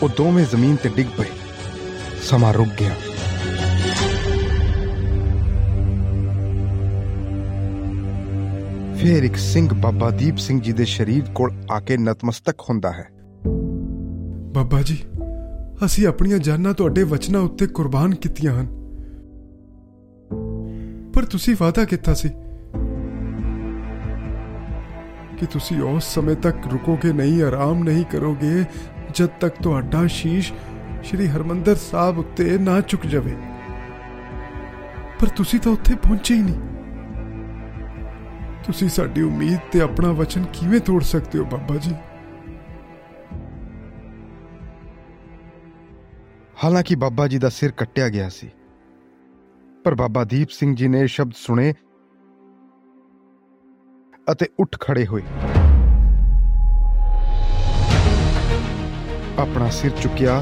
ਉਹ ਦੋਵੇਂ ਜ਼ਮੀਨ ਤੇ ਡਿੱਗ ਪਏ। ਸਮਾਂ ਰੁਕ ਗਿਆ। ਫਿਰ ਇੱਕ ਸਿੰਘ ਬਾਬਾ ਦੀਪ ਸਿੰਘ ਜੀ ਦੇ ਸਰੀਰ ਕੋਲ ਆ ਕੇ ਨਤਮਸਤਕ ਹੁੰਦਾ ਹੈ। ਬਾਬਾ ਜੀ, ਅਸੀਂ ਆਪਣੀਆਂ ਜਾਨਾਂ ਤੁਹਾਡੇ ਵਚਨਾਂ ਉੱਤੇ ਕੁਰਬਾਨ ਕੀਤੀਆਂ ਹਨ, ਪਰ ਤੁਸੀਂ ਵਾਅਦਾ ਕੀਤਾ ਸੀ ਕਿ ਤੁਸੀਂ ਉਸ ਸਮੇਂ ਤੱਕ ਰੁਕੋਗੇ ਨਹੀਂ, ਆਰਾਮ ਨਹੀਂ ਕਰੋਗੇ ਜਦ ਤੱਕ ਤੁਹਾਡਾ ਸ਼ੀਸ਼ ਸ਼੍ਰੀ ਹਰਿਮੰਦਰ ਸਾਹਿਬ ਉੱਤੇ ਨਾ ਝੁਕ ਜਾਵੇ। ਪਰ ਤੁਸੀਂ ਤਾਂ ਉੱਥੇ ਪਹੁੰਚੇ ਹੀ ਨਹੀਂ। ਤੁਸੀਂ ਸਾਡੀ ਉਮੀਦ ਤੇ ਆਪਣਾ ਵਚਨ ਕਿਵੇਂ ਤੋੜ ਸਕਦੇ ਹੋ ਬਾਬਾ ਜੀ? ਹਾਲਾਂਕਿ ਬਾਬਾ ਜੀ ਦਾ ਸਿਰ ਕੱਟਿਆ ਗਿਆ ਸੀ, ਪਰ ਬਾਬਾ ਦੀਪ ਸਿੰਘ ਜੀ ਨੇ ਇਹ ਸ਼ਬਦ ਸੁਣੇ ਅਤੇ ਉੱਠ ਖੜੇ ਹੋਏ। ਆਪਣਾ ਸਿਰ ਚੁੱਕਿਆ,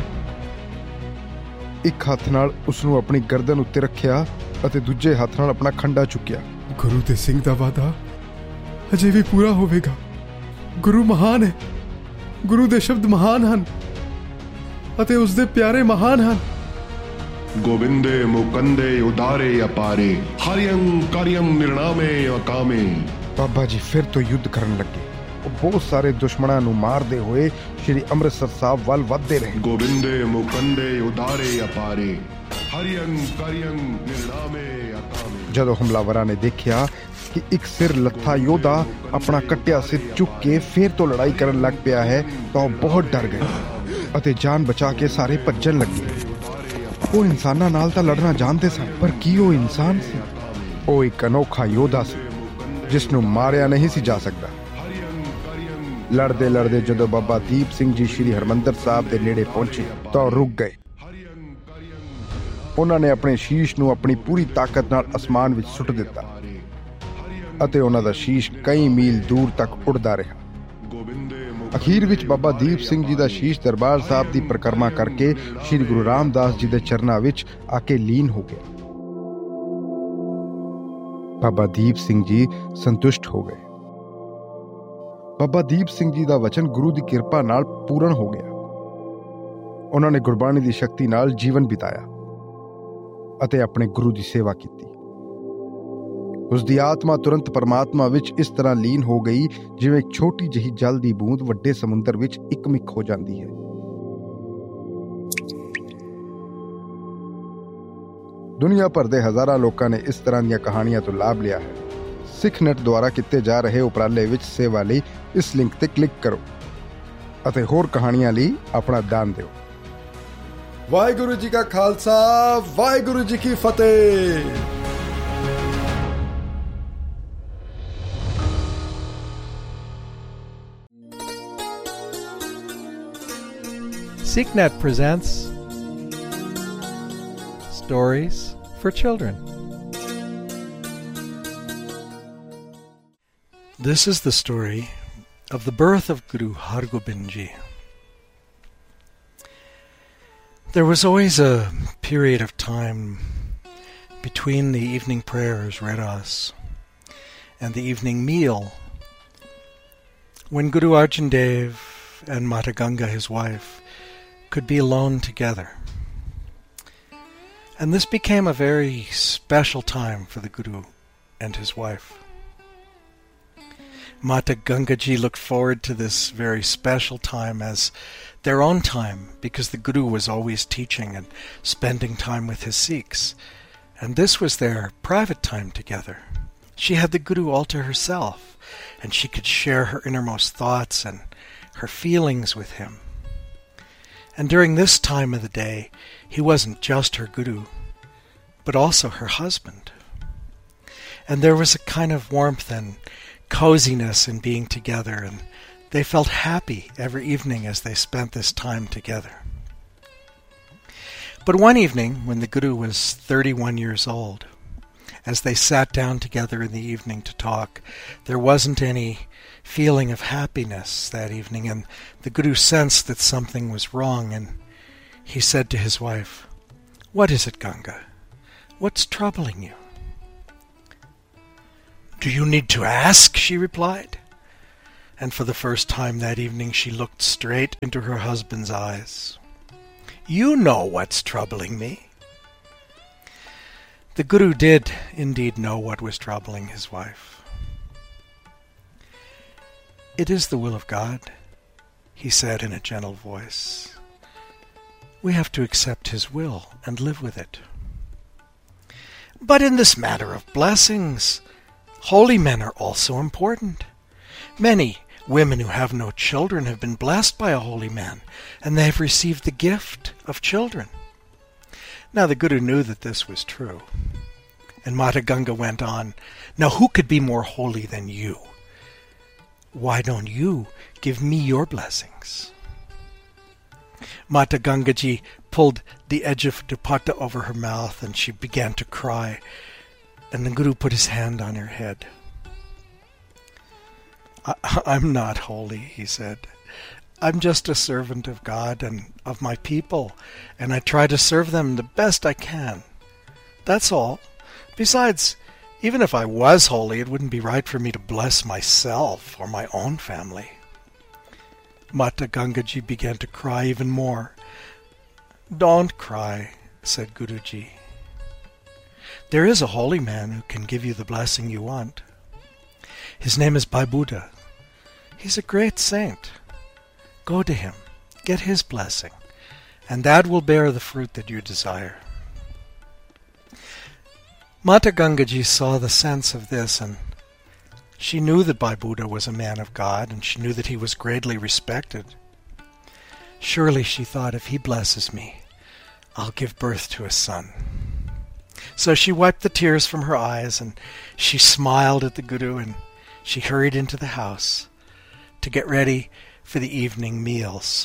ਇੱਕ ਹੱਥ ਨਾਲ ਉਸ ਨੂੰ ਆਪਣੀ ਗਰਦਨ ਉੱਤੇ ਰੱਖਿਆ ਅਤੇ ਦੂਜੇ ਹੱਥ ਨਾਲ ਆਪਣਾ ਖੰਡਾ ਚੁੱਕਿਆ। ਗੁਰੂ ਦੇ ਸਿੰਘ ਦਾ ਵਾਅਦਾ ਅਜੇ ਵੀ ਪੂਰਾ ਹੋਵੇਗਾ। ਗੁਰੂ ਮਹਾਨ ਹੈ, ਗੁਰੂ ਦੇ ਸ਼ਬਦ ਮਹਾਨ ਹਨ ਅਤੇ ਉਸ ਦੇ ਪਿਆਰੇ ਮਹਾਨ ਹਨ। ਗੋਬਿੰਦੇ ਮੁਕੰਦੇ ਉਦਾਰੇ ਅਪਾਰੇ, ਹਰਿਯੰ ਕਰਿਯੰ ਨਿਰਣਾਮੇ ਅਕਾਮੇ। ਬਾਬਾ ਜੀ ਫਿਰ ਤੋਂ ਯੁੱਧ ਕਰਨ ਲੱਗੇ। ਉਹ ਬਹੁਤ ਸਾਰੇ ਦੁਸ਼ਮਣਾਂ ਨੂੰ ਮਾਰਦੇ ਹੋਏ ਸ਼੍ਰੀ ਅੰਮ੍ਰਿਤਸਰ ਸਾਹਿਬ ਵੱਲ ਵੱਧਦੇ ਰਹੇ। ਗੋਬਿੰਦੇ ਮੁਕੰਦੇ ਉਦਾਰੇ ਅਪਾਰੇ, ਹਰਿਯੰ ਕਰਿਯੰ ਨਿਰਣਾਮੇ ਅਕਾਮੇ। ਜਦੋਂ ਹਮਲਾਵਰਾਂ ਨੇ ਦੇਖਿਆ ਕਿ ਇੱਕ ਸਿਰ ਲੱਥਾ ਯੋਧਾ ਆਪਣਾ ਕੱਟਿਆ ਸਿਰ ਚੁੱਕ ਕੇ ਫਿਰ ਤੋਂ ਲੜਾਈ ਕਰਨ ਲੱਗ ਪਿਆ ਹੈ ਤਾਂ ਉਹ ਬਹੁਤ ਡਰ ਗਏ ਅਤੇ ਜਾਨ ਬਚਾ ਕੇ ਸਾਰੇ ਭੱਜਣ ਲੱਗੇ। ਉਹ ਇਨਸਾਨਾਂ ਨਾਲ ਤਾਂ ਲੜਨਾ ਜਾਣਦੇ ਸਨ, ਪਰ ਕੀ ਉਹ ਇਨਸਾਨ ਸੀ? ਉਹ ਇੱਕ ਅਨੋਖਾ ਯੋਧਾ ਸੀ ਜਿਸ ਨੂੰ ਮਾਰਿਆ ਨਹੀਂ ਸੀ ਜਾ ਸਕਦਾ। ਲੜਦੇ ਲੜਦੇ ਜਦੋਂ ਬਾਬਾ ਦੀਪ ਸਿੰਘ ਜੀ ਸ਼੍ਰੀ ਹਰਿਮੰਦਰ ਸਾਹਿਬ ਦੇ ਨੇੜੇ ਪਹੁੰਚੇ ਤਾਂ ਰੁਕ ਗਏ। ਉਹਨਾਂ ਨੇ ਆਪਣੇ ਸ਼ੀਸ਼ ਨੂੰ ਆਪਣੀ ਪੂਰੀ ਤਾਕਤ ਨਾਲ ਅਸਮਾਨ ਵਿੱਚ ਸੁੱਟ ਦਿੱਤਾ ਅਤੇ ਉਹਨਾਂ ਦਾ ਸ਼ੀਸ਼ ਕਈ ਮੀਲ ਦੂਰ ਤੱਕ ਉੱਡਦਾ ਰਿਹਾ। ਅਖੀਰ ਵਿੱਚ ਬਾਬਾ ਦੀਪ ਸਿੰਘ ਜੀ ਦਾ ਸ਼ੀਸ਼ ਦਰਬਾਰ ਸਾਹਿਬ ਦੀ ਪਰਿਕਰਮਾ ਕਰਕੇ ਸ਼੍ਰੀ ਗੁਰੂ ਰਾਮਦਾਸ ਜੀ ਦੇ ਚਰਨਾਂ ਵਿੱਚ ਆ ਕੇ ਲੀਨ ਹੋ ਗਿਆ। ਬਾਬਾ ਦੀਪ ਸਿੰਘ ਜੀ ਸੰਤੁਸ਼ਟ ਹੋ ਗਏ। ਬਾਬਾ ਦੀਪ ਸਿੰਘ ਜੀ ਦਾ ਵਚਨ ਗੁਰੂ ਦੀ ਕਿਰਪਾ ਨਾਲ ਪੂਰਨ ਹੋ ਗਿਆ। ਉਹਨਾਂ ਨੇ ਗੁਰਬਾਣੀ ਦੀ ਸ਼ਕਤੀ ਨਾਲ ਜੀਵਨ ਬਿਤਾਇਆ ਅਤੇ ਆਪਣੇ ਗੁਰੂ ਦੀ ਸੇਵਾ ਕੀਤੀ। ਉਸ ਦੀ ਆਤਮਾ ਤੁਰੰਤ ਪਰਮਾਤਮਾ ਵਿੱਚ ਇਸ ਤਰ੍ਹਾਂ ਲੀਨ ਹੋ ਗਈ ਜਿਵੇਂ ਇੱਕ ਛੋਟੀ ਜਿਹੀ ਜਲ ਦੀ ਬੂੰਦ ਵੱਡੇ ਸਮੁੰਦਰ ਵਿੱਚ ਇੱਕਮਿਕ ਹੋ ਜਾਂਦੀ ਹੈ। ਦੁਨੀਆ ਭਰ ਦੇ ਹਜ਼ਾਰਾਂ ਲੋਕਾਂ ਨੇ ਇਸ ਤਰ੍ਹਾਂ ਦੀਆਂ ਕਹਾਣੀਆਂ ਤੋਂ ਲਾਭ ਲਿਆ ਹੈ। ਸਿੱਖ ਨੈਟ ਦੁਆਰਾ ਕੀਤੇ ਜਾ ਰਹੇ ਉਪਰਾਲੇ ਵਿੱਚ ਸੇਵਾ ਲਈ ਇਸ ਲਿੰਕ ਤੇ ਕਲਿੱਕ ਕਰੋ ਅਤੇ ਹੋਰ ਕਹਾਣੀਆਂ ਲਈ ਆਪਣਾ ਦਾਨ ਦਿਓ। ਵਾਹਿਗੁਰੂ ਜੀ ਕਾ ਖਾਲਸਾ, ਵਾਹਿਗੁਰੂ ਜੀ ਕੀ ਫਤਿਹ। SeekNet presents Stories for Children. This is the story of the birth of Guru Har Gobind Ji. There was always a period of time between the evening prayers read us and the evening meal when Guru Arjan Dev and Mata Ganga, his wife, could be alone together. And this became a very special time for the Guru and his wife. Mata Ganga Ji looked forward to this very special time as their own time, because the Guru was always teaching and spending time with his Sikhs, and this was their private time together. She had the Guru all to herself, and she could share her innermost thoughts and her feelings with him. And during this time of the day, he wasn't just her Guru, but also her husband. And there was a kind of warmth and coziness in being together, and they felt happy every evening as they spent this time together. But one evening, when the Guru was 31 years old, as they sat down together in the evening to talk, there wasn't any feeling of happiness that evening, and the Guru sensed that something was wrong, and he said to his wife, "What is it, Ganga? What's troubling you?" "Do you need to ask?" she replied. And for the first time that evening she looked straight into her husband's eyes. You know what's troubling me." The Guru did indeed know what was troubling his wife. "It is the will of God," he said in a gentle voice. "We have to accept his will and live with it." "But in this matter of blessings, holy men are also important. Many women who have no children have been blessed by a holy man, and they have received the gift of children." Now the Guru knew that this was true. And Mata Ganga went on, "Now who could be more holy than you? Why don't you give me your blessings?" Mata Gangaji pulled the edge of dupatta over her mouth and she began to cry, and the Guru put his hand on her head. I'm not holy," he said. "I'm just a servant of God and of my people, and I try to serve them the best I can. That's all. Besides, even if I was holy, it wouldn't be right for me to bless myself or my own family." Mata Gangaji began to cry even more. "Don't cry," said Guruji. "There is a holy man who can give you the blessing you want. His name is Bhai Buddha. He's a great saint. Go to him, get his blessing, and that will bear the fruit that you desire." Mata Gangaji saw the sense of this, and she knew that Bhai Buddha was a man of God, and she knew that he was greatly respected. "Surely," she thought, "if he blesses me, I'll give birth to a son." So she wiped the tears from her eyes, and she smiled at the Guru, and she hurried into the house to get ready for the evening meals.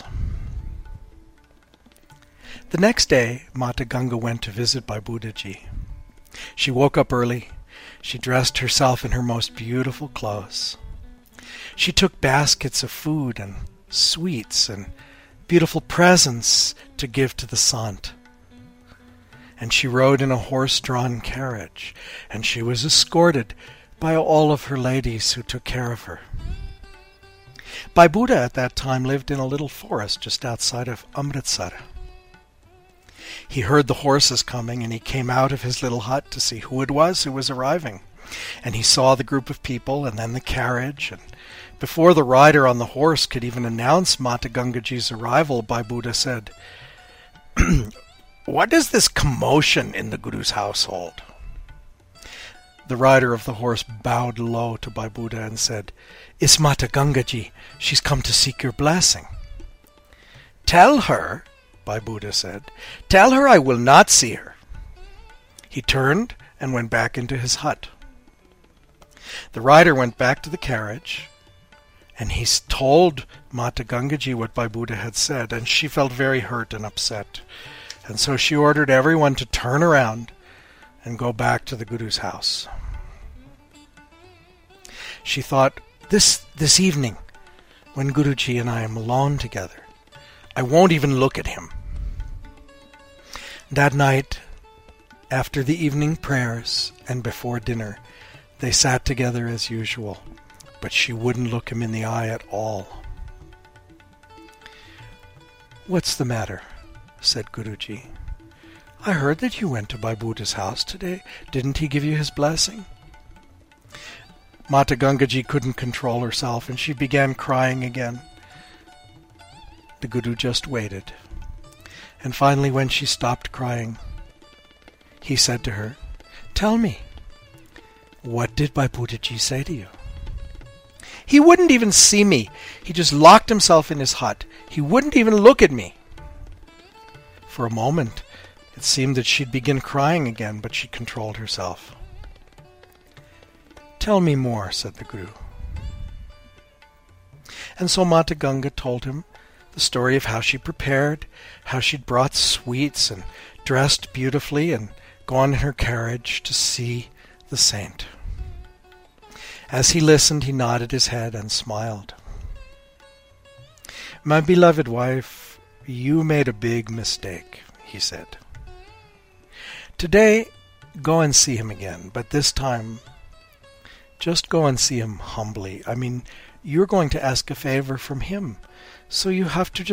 The next day, Mata Ganga went to visit Bhai Buddhaji. She woke up early. She dressed herself in her most beautiful clothes. She took baskets of food and sweets and beautiful presents to give to the sant. And she rode in a horse-drawn carriage, and she was escorted by all of her ladies who took care of her. Bhai Buddha at that time lived in a little forest just outside of Amritsar. He heard the horses coming, and he came out of his little hut to see who it was who was arriving. And he saw the group of people and then the carriage, and before the rider on the horse could even announce Mata Gangaji's arrival, Bhai Buddha said, "What is this commotion in the Guru's household?" The rider of the horse bowed low to Bhai Buddha and said, "It's Mata Gangaji. She's come to seek your blessing." "Tell her," Bhai Buddha said, "tell her I will not see her." He turned and went back into his hut. The rider went back to the carriage, and he told Mata Gangaji what Bhai Buddha had said, and she felt very hurt and upset. And so she ordered everyone to turn around and go back to the Guru's house. She thought, this evening, when Guruji and I am alone together, I won't even look at him. That night, after the evening prayers and before dinner, they sat together as usual, but she wouldn't look him in the eye at all. "What's the matter?" said Guruji. "I heard that you went to Bhai Buddha's house today. Didn't he give you his blessing?" Mata Gangaji couldn't control herself, and she began crying again. The Guru just waited. And finally, when she stopped crying, he said to her, "Tell me, what did Bhai Buddhaji say to you?" "He wouldn't even see me. He just locked himself in his hut. He wouldn't even look at me." For a moment, it seemed that she'd begin crying again, but she controlled herself. "Tell me more," said the Guru. And so Mata Ganga told him the story of how she prepared, how she'd brought sweets and dressed beautifully and gone in her carriage to see the saint. As he listened, he nodded his head and smiled. "My beloved wife, you made a big mistake," he said. "Today, go and see him again, but this time, just go and see him humbly. I mean, you're going to ask a favor from him, so you have to just